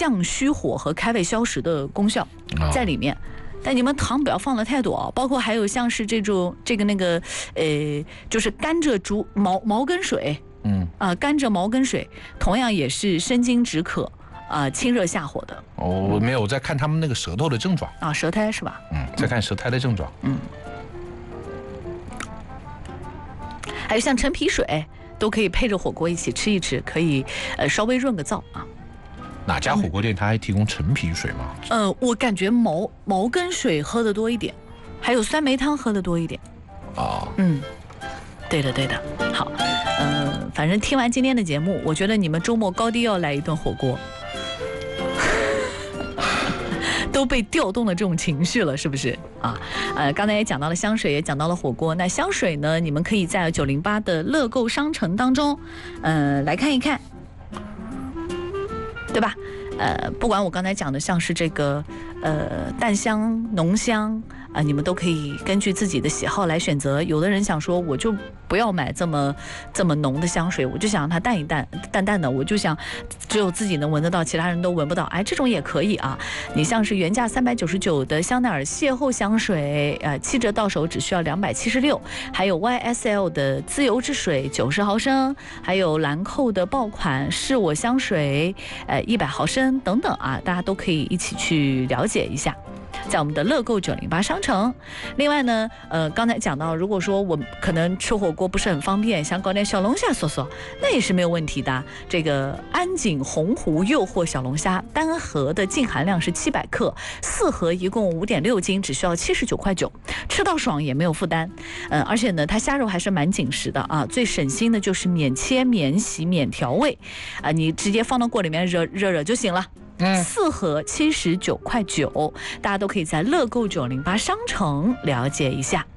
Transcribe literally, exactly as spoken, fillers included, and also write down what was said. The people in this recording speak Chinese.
降虚火和开胃消食的功效在里面。但你们糖不要放的太多啊，包括还有像是这种这个那个呃，就是甘蔗竹毛毛根水，嗯啊、呃，甘蔗毛根水同样也是生津止渴啊、呃，清热下火的。 哦，我没有，我在看他们那个舌头的症状啊，舌苔是吧？ 嗯，在看舌苔的症状。 嗯，还有像陈皮水都可以配着火锅一起吃一吃，可以呃稍微润个燥啊。 哪家火锅店它还提供陈皮水吗？ 呃，我感觉毛毛根水喝的多一点，还有酸梅汤喝的多一点。 哦， 嗯，对的对的。好，呃，反正听完今天的节目，我觉得你们周末高低要来一顿火锅，都被调动了这种情绪了，是不是啊？呃，刚才也讲到了香水，也讲到了火锅。那香水呢，你们可以在九零八的乐购商城当中，呃，来看一看。对吧？呃，不管我刚才讲的像是这个呃淡香、浓香啊、呃，你们都可以根据自己的喜好来选择。有的人想说，我就不要买这么这么浓的香水，我就想让它淡一淡、淡淡的，我就想只有自己能闻得到，其他人都闻不到。哎，这种也可以啊。你像是原价三百九十九的香奈儿邂逅香水，呃，七折到手只需要两百七十六，还有 Y S L 的自由之水九十毫升，还有兰蔻的爆款是我香水，呃，一百毫升等等啊，大家都可以一起去了解一下。在我们的乐购九零八商城。另外呢，呃，刚才讲到，如果说我可能吃火锅不是很方便，想搞点小龙虾嗦嗦，那也是没有问题的。这个安井洪湖诱惑小龙虾，单盒的净含量是七百克，四盒一共五点六斤，只需要七十九块九，吃到爽也没有负担。嗯、呃，而且呢，它虾肉还是蛮紧实的啊。最省心的就是免切、免洗、免调味，啊、呃，你直接放到锅里面热热热就行了。四盒七十九块九，大家都可以在乐购九零八商城了解一下。